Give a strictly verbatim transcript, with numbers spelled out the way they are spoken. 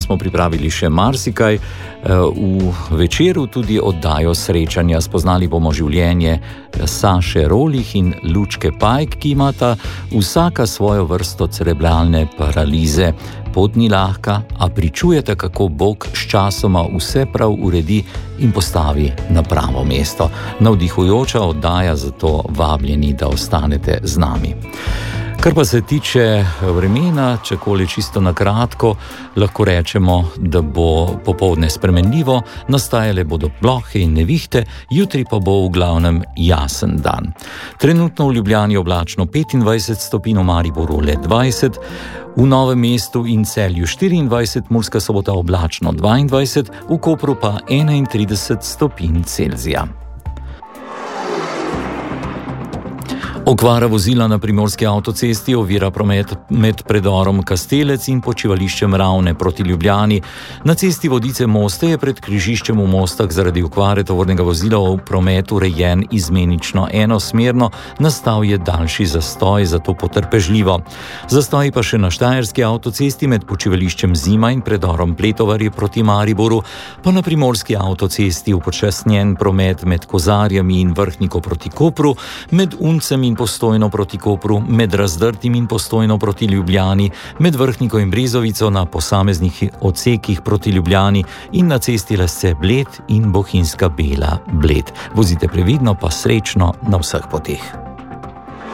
smo pripravili še marsikaj. V večeru tudi oddajo srečanja. Spoznali bomo življenje Saše Rolih in Lučke Pajk, ki imata vsaka svojo vrsto cerebralne paralize. Pot ni lahka, a pričujete, kako Bog sčasoma vse prav uredi in postavi na pravo mesto. Navdihujoča oddaja, zato vabljeni, da ostanete z nami. Kar pa se tiče vremena, čekoli čisto na kratko, lahko rečemo, da bo popoldne spremenljivo, nastajale bodo plohe in nevihte, jutri pa bo v glavnem jasen dan. Trenutno v Ljubljani oblačno petindvajset stopinj, v Mariboru le dvajset, v Novem mestu in Celju štiriindvajset, Murska Sobota oblačno dvaindvajset, v Kopru pa enaintrideset stopinj Celzija. Okvara vozila na primorski avtocesti ovira promet med predorom Kastelec in počivališčem Ravne proti Ljubljani. Na cesti Vodice-Moste je pred križiščem v Mostah zaradi okvare tovornega vozila v prometu urejen izmenično enosmerno, nastal je daljši zastoj, zato potrpežljivo. Zastoj pa še na štajerski avtocesti med počivališčem Zima in predorom Pletovarje proti Mariboru, pa na primorski avtocesti upočasnjen promet med Kozarjami in Vrhniko proti Kopru, med Uncem in Postojno proti Kopru, med Razdrtim in Postojno proti Ljubljani, med Vrhniko in Brezovico na posameznih odsekih proti Ljubljani in na cesti Lesce Bled in Bohinjska Bela Bled. Vozite previdno, pa srečno na vseh poteh.